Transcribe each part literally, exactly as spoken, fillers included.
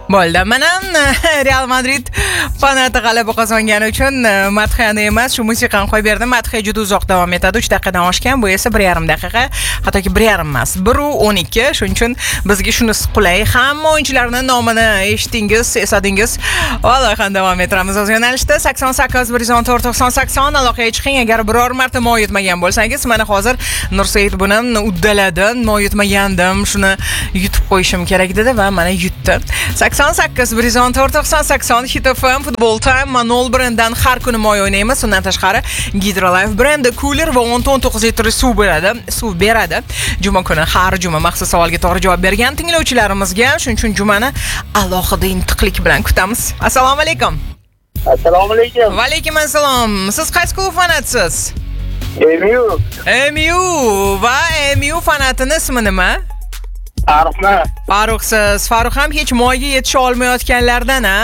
Bo'ldi. Mana Real Madrid penalti g'alaba qozongani uchun madhiyani emas, shu musiqani qo'yib berdim. Madhiya juda uzoq davom etadi. uch daqiqadan oshgan. Bu esa bir yarim daqiqa, hattoki bir yarim emas. bir u o'n ikki. Shuning uchun bizga shunisi qulay. Hamma o'yinchilarning nomini eshitdingiz, esadingiz. Vallahi davom ettiramiz o'z yo'nalishda. sakson sakkiz bir yuz o'n to'rt to'qson sakson aloqaga chiqing. Agar biror marta mo yutmagan bo'lsangiz, mana hozir Nursayid buni uddaladi. Mo yutmagandim, shuni yutib qo'yishim kerak dedi va mana yutdi. sakson sakkiz bir yuz o'n to'rt to'qson sakson Hit F M Football Time Manol brendidan har kuni moy o'ynaymiz. Undan tashqari Hydrolife brendi cooler va o'n to'qqiz litr suv beradi. Suv beradi. Juma kuni har juma maxsus savolga to'g'ri javob bergan tinglovchilarimizga, shuning uchun jumani alohida intiqlik bilan kutamiz. Assalomu alaykum. Assalomu alaykum. Va alaykum assalom. Siz qaysi klub fanatsiz? M U. M U va M U fanatini ismi nima? Farruxmi? Farruxsiz. Farrux ham hech moyga yetisha olmayotganlardan, a?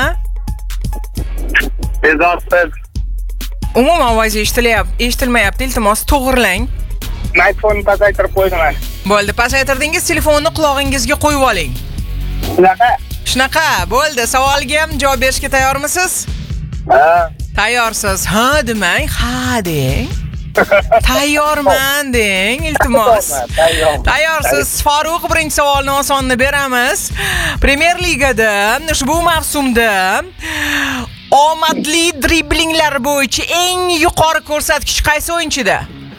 Bezorsiz. Umuman ovoz eshitilyapti, eshitilmayapti. Iltimos to'g'rilang. Mikrofonni pasaytirib qo'ydim. Bo'ldi, pasaytirdingiz, telefonni qulog'ingizga qo'yib oling. Shunaqa? Shunaqa, bo'ldi. Savolga ham javob berishga tayyormisiz? Ha. Tayyorsiz. Ha demang, ha deng. Tayyorman deng, iltimos. Tayyorsiz. Farrux, birinchi savolni osonni beramiz. Premier Ligada ushbu mavsumda omadli driblinglar bo'yicha eng yuqori ko'rsatkich qaysi o'yinchida?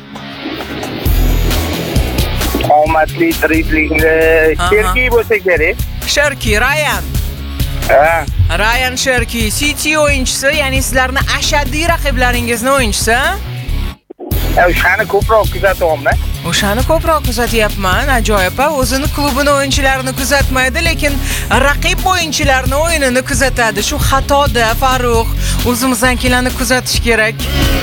Omadli dribling Sherki bo'lsa kerak. Sherki, Ryan. Ha. Ryan Sherki, City o'yinchisi, ya'ni sizlarni ashaddiy raqiblaringizning o'yinchisi. O'shani ko'proq kuzatyapman. O'shani ko'proq kuzatyapman, ajoyib. O'zini klubini o'yinchilarini kuzatmaydi, lekin raqib o'yinchilarning o'yinini kuzatadi. Shu xatoda Farrux, o'zimizdankilarni kuzatish kerak.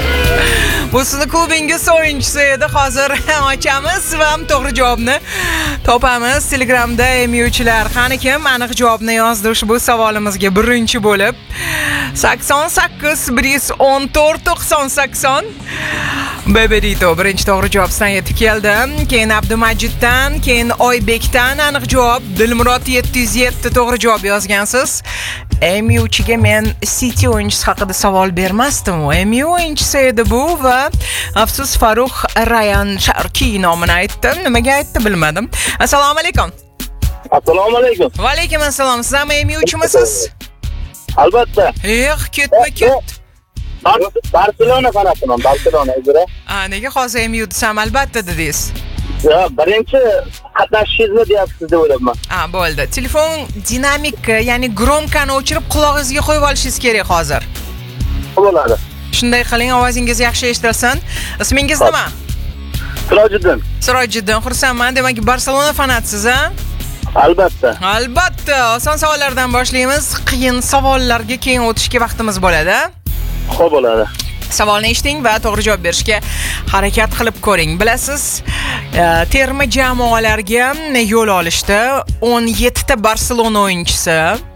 Bu sizni klubingiz o'yinchisi edi. Hozir ochamiz va ham to'g'ri javobni topamiz. Telegramda M U'chilar qani kim aniq javobni yozdi ushbu savolimizga birinchi bo'lib. sakson sakkiz bir yuz o'n to'rt to'qson sakson Beberito birinchi to'g'ri javobdan yetib keldi. Keyin Abdumajiddan, keyin Oybekdan aniq javob. Dilmurod yetti yuz yetti to'g'ri javob yozgansiz. M U'chiga men City o'yinchisi haqida savol bermasdim. M U o'yinchisi edi bu va afsus Farrux Ryan Sharki nomini aytdi. Nimaga aytdi bilmadim. Assalomu alaykum. Assalomu alaykum. Va alaykum assalom. Siz ham M U'chimisiz? Albatta. Eh, ketma ket. Barselona fanatiman, Barselona uzra. A, nega hozir M U desam albatta dedingiz? Ya, birinchi qatnashishingizni deyapsiz deb o'ylayapman. Ha, bo'ldi. Telefon dinamik, ya'ni gromkani o'chirib qulog'ingizga qo'yib olishingiz kerak hozir. Bo'ladi. Shunday qiling, ovozingiz yaxshi eshitilsin. Ismingiz nima? Sirojiddin. Sirojiddin, xursandman. Demak, Barselona fanatsiz, a? Albatta. Albatta. Oson savollardan boshlaymiz. Qiyin savollarga keyin o'tishga vaqtimiz bo'ladi. Xo'p, bo'ladi. Savolni eshiting va to'g'ri javob berishga harakat qilib ko'ring. Bilasiz, terma jamoalarga yo'l olishda o'n yetti ta Barselona o'yinchisi,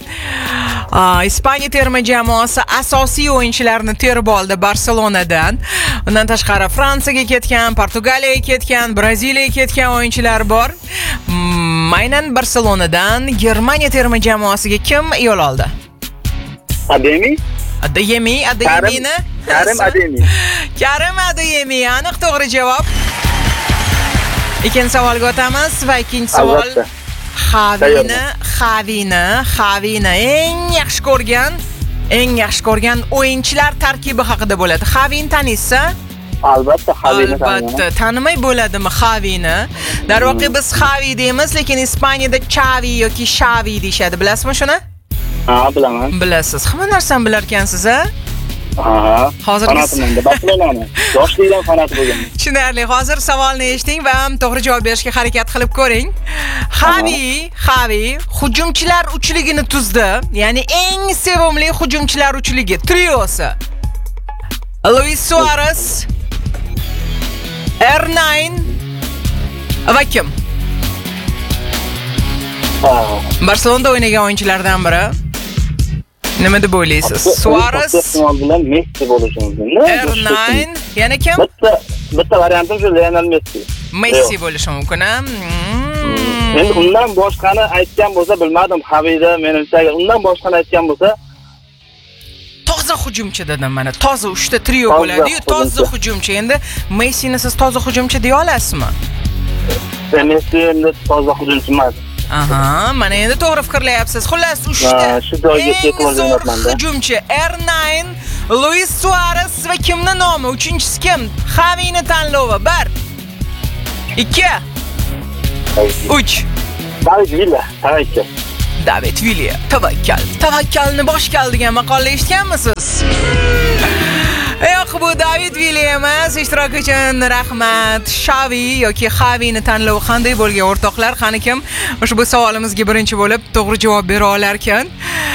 Ispaniya terma jamoasi asosiy o'yinchilarni terib oldi Barselonadan. Undan tashqari Fransiyaga ketgan, Portugaliyaga ketgan, Braziliyaga ketgan o'yinchilar bor. Aynan Barselonadan Germaniya terma jamoasiga kim yo'l oldi? Ademi? Ademi, Ademini? Karim Ademi. Karim Ademi, aniq to'g'ri javob. Ikkinchi savolga o'tamiz va ikkinchi savol Xavini, Xavini, Xavini eng yaxshi ko'rgan, eng yaxshi ko'rgan o'yinchilar tarkibi haqida bo'ladi. Xavini taniysiz? Albatta, Xavini taniman. Albatta, tanimay bo'ladimi Xavini? Darvoqe biz Xavi deymiz, lekin Ispaniyada Xavi yoki Xavi deyshadi. Bilasizmi shuni? Ha, bilaman. Bilasiz. Hamma narsani bilar ekansiz, a? Ha. Hozirgi fanatimda Barselona. Yoshlikdan fanat bo'lganman. Tushunarli. Hozir savolni eshiting va to'g'ri javob berishga harakat qilib ko'ring. Xavi, Xavi hujumchilar uchligini tuzdi. Ya'ni eng sevimli hujumchilar uchligi, triosi. Luis Suarez, R nine va kim? Barselonada o'ynagan o'yinchilardan biri. Nima deb o'ylaysiz? Suarez bilan Messi bo'lishi mumkin. R nine yana kim? Bitta bitta variantim shu Lionel Messi. Messi bo'lishi mumkin. Hmm. Endi undan boshqani aytgan bo'lsa bilmadim, Habida menimcha agar undan boshqani aytgan bo'lsa toza hujumchi dedim mana. Toza uchta trio Toza bo'ladi-yu, toza hujumchi. hujumchi. Endi Messini siz toza hujumchi deya olasizmi? Messi endi toza hujumchi emas. Aha, mana endi to'g'ri fikrlayapsiz. Xullas uchta Ha, shu joyga eng ketib zo'r olganman-da. hujumchi R nine, Luis Suarez va kimning nomi? Uchinchisi kim? Xavini tanlovi. bir ikki uch David Villa, tavakkal. David Villa, tavakkal. Tavakkalni boshkal degan maqolni eshitganmisiz? Yo'q, bu David Villa emas. Ishtirok uchun rahmat. Xavi yoki Xavini tanlovi qanday bo'lgan o'rtoqlar? Qani kim ushbu savolimizga birinchi bo'lib to'g'ri javob bera olar ekan?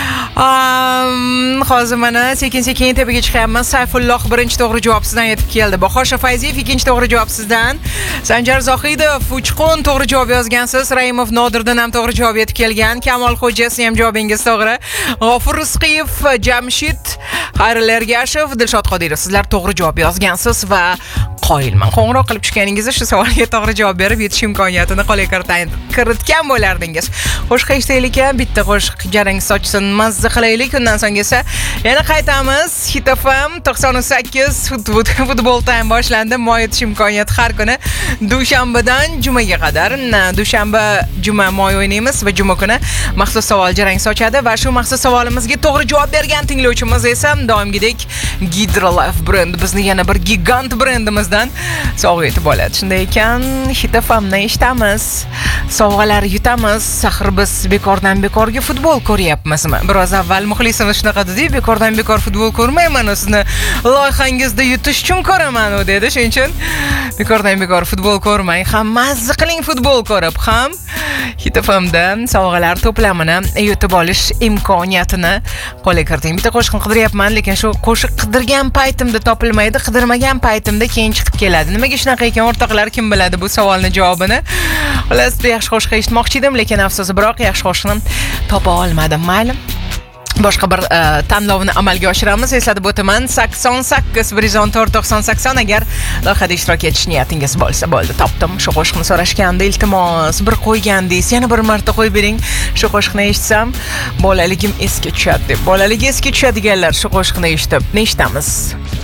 Um, hozir mana sekin-sekin tepaga chiqyapman. Sayfulloh birinchi to'g'ri javob sizdan yetib keldi. Bahosha Fayziyev ikkinchi to'g'ri javob sizdan. Sanjar Zohidov Uchqun to'g'ri javob yozgansiz. Raimov Nodirdan ham to'g'ri javob yetib kelgan. Kamol Xo'jasi ham javobingiz to'g'ri. G'ofur Rizqiyev, Jamshid Xayrlargashev, Dilshod Qodirov sizlar to'g'ri javob yozgansiz va qoyilman. Qo'ng'iroq qilib tushganingizda shu savolga to'g'ri javob berib yetish imkoniyatini qo'lga kiritgan bo'lardingiz. Qo'shiq eshitaylik, bitta qo'shiq jarang sochsin, mazza qilaylik. Undan so'ng esa yana qaytamiz. Hit F M to'qson sakkiz futbol time boshlandi. Moy yetish imkoniyati har kuni dushanbadan jumaga qadar. Dushanba, juma moy o'ynaymiz va juma kuni maxsus savol jarang sochadi va shu maxsus savolimizga to'g'ri javob bergan tinglovchimiz esa doimgidek Hydrolife brend bizni yana bir gigant brendimizdan sovg'a etib oladi. Shunday ekan, Hit F M ni eshitamiz, sovg'alar yutamiz. Saxir biz bekordan bekorga futbol ko'ryapmizmi? Biroz avval muxlisimiz shunaqa dedi, bekordan bekor futbol ko'rmayman, sizni loyihangizda yutish uchun ko'raman u dedi. Shuning uchun bekordan bekor futbol ko'rmang, ham mazza qiling futbol ko'rib, ham Hit F M dan sovg'alar to'plamini yutib olish imkoniyatini qo'lga kiriting. Bitta qo'shiqni qidiryapman, lekin shu qo'shiq qidirgan paytimda topilmaydi, qidirmagan paytimda keyin chiqib keladi. Nimaga shunaqa ekan, o'rtoqlar, kim biladi bu savolning javobini? Xullas, yaxshi qo'shiq eshitmoqchi edim, lekin afsus, biroq yaxshi qo'shiqni topa olmadim. Mayli. Boshqa bir uh, tanlovni amalga oshiramiz. Eslatib o'taman, sakson sakkiz bir yuz o'n to'rt to'qson sakson agar loyihada ishtirok etish niyatingiz bo'lsa bo'ldi. Topdim. Shu qo'shiqni so'rashganda iltimos bir qo'ygandingiz, yana bir marta qo'yib bering. Shu qo'shiqni eshitsam, bolaligim esga tushadi deb. Bolaligi esga tushadiganlar shu qo'shiqni eshitib, nechitamiz?